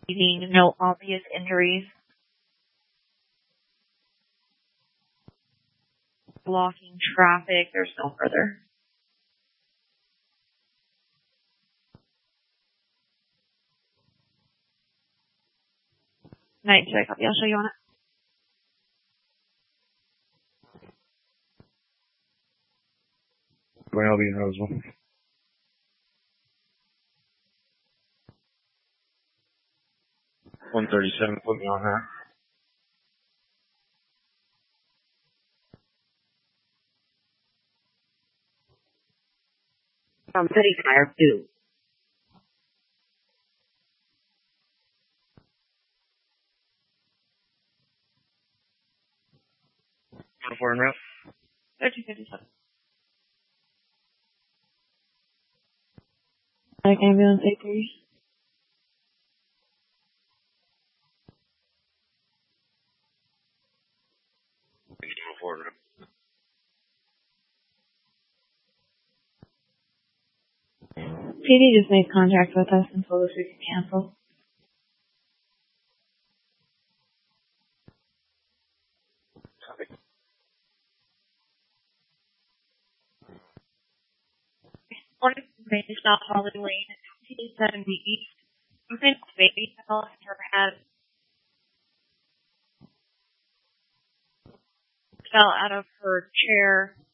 Bleeding, no obvious injuries. Blocking traffic, there's no further. 9-2, copy. I'll show you on it. I'll be in Roseville. $137, put me on that. From City Tire 2. For en route. 1357. Ambulance 83. For en route. PD just made contact with us and told us we could cancel. One is not Holly Lane, 270 East. I think baby fell on her head. Fell out of her chair